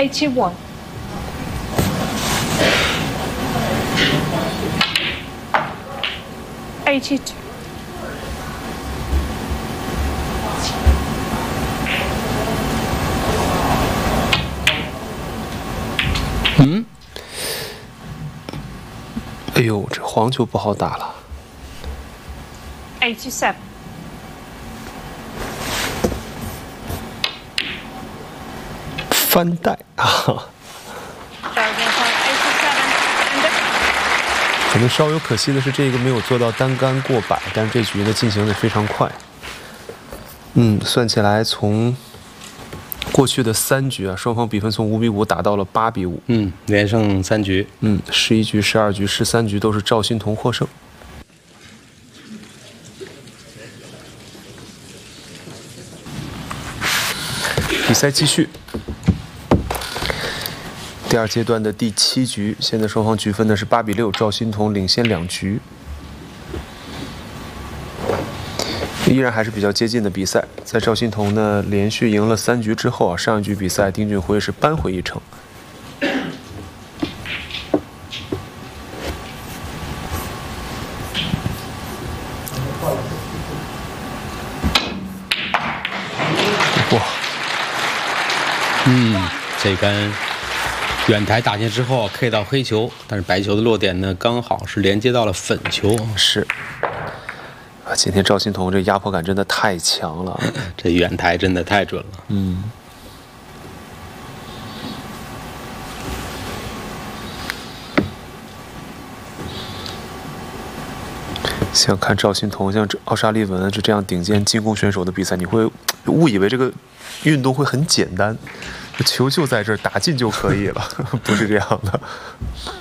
81. 82. 哎呦，这黄球不好打了。 87. 翻带啊！ 可能稍有可惜的是，这个没有做到单杆过百，但是这局呢进行的非常快。算起来从过去的3局啊，双方比分从5比5打到了8比5。 连胜3局。 11局、12局、13局都是赵心童获胜。比赛继续。第2阶段的第7局，现在双方局分呢是8比6，赵心童领先2局，依然还是比较接近的比赛。在赵心童呢连续赢了3局之后啊，上一局比赛丁俊晖是扳回一城。哇， 这杆远台打进之后 K 到黑球，但是白球的落点呢刚好是连接到了粉球。 是啊，今天赵心童这压迫感真的太强了， 这远台真的太准了。 像看赵心童、像奥沙利文这样顶尖进攻选手的比赛，你会误以为这个运动会很简单，球就在这儿，打进就可以了，不是这样的。